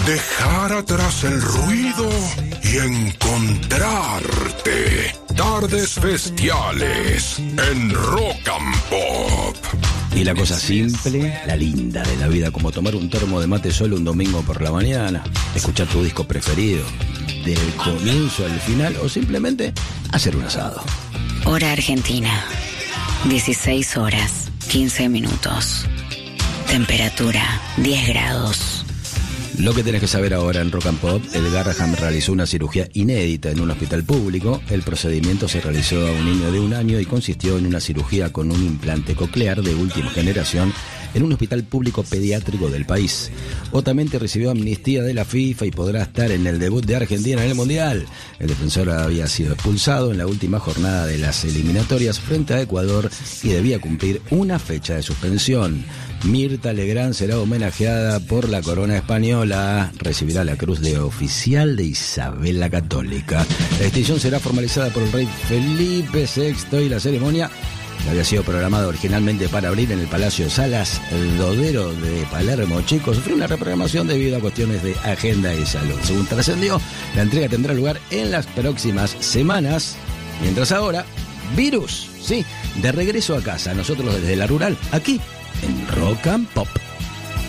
dejar atrás el ruido y encontrarte. Tardes Bestiales en Rock and Pop. Y la cosa simple, la linda de la vida, como tomar un termo de mate solo un domingo por la mañana, escuchar tu disco preferido del comienzo al final o simplemente hacer un asado. Hora Argentina, 16 horas, 15 minutos. Temperatura, 10 grados. Lo que tenés que saber ahora en Rock and Pop: el Garraham realizó una cirugía inédita en un hospital público. El procedimiento se realizó a un niño de 1 año y consistió en una cirugía con un implante coclear de última generación en un hospital público pediátrico del país. Otamendi recibió amnistía de la FIFA y podrá estar en el debut de Argentina en el Mundial. El defensor había sido expulsado en la última jornada de las eliminatorias frente a Ecuador y debía cumplir una fecha de suspensión. Mirta Legrand será homenajeada por la corona española. Recibirá la cruz de oficial de Isabel la Católica. La distinción será formalizada por el rey Felipe VI y la ceremonia, que había sido programada originalmente para abrir en el Palacio Salas Dodero de Palermo Chico, sufrió una reprogramación debido a cuestiones de agenda y salud. Según trascendió, la entrega tendrá lugar en las próximas semanas. Mientras ahora, Virus, sí, de regreso a casa, nosotros desde la rural, aquí en Rock and Pop.